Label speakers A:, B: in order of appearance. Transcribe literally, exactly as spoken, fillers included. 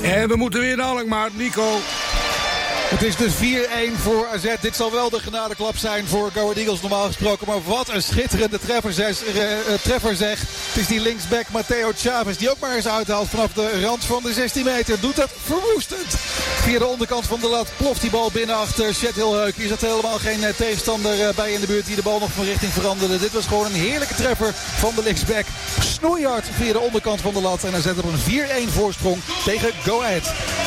A: En we moeten weer naar Alkmaar, Nico.
B: Het is dus vier-een voor A Z. Dit zal wel de genadeklap zijn voor Go Ahead Eagles normaal gesproken. Maar wat een schitterende treffer, zes, uh, treffer zeg. Het is die linksback Matteo Chavez die ook maar eens uithaalt vanaf de rand van de zestien meter. Doet dat verwoestend. Via de onderkant van de lat ploft die bal binnen achter Chet Hilheuk. Hier zat helemaal geen uh, tegenstander uh, bij in de buurt die de bal nog van richting veranderde. Dit was gewoon een heerlijke treffer van de linksback. Snoeihard via de onderkant van de lat. En hij zet op een vier-een voorsprong tegen Go Ahead.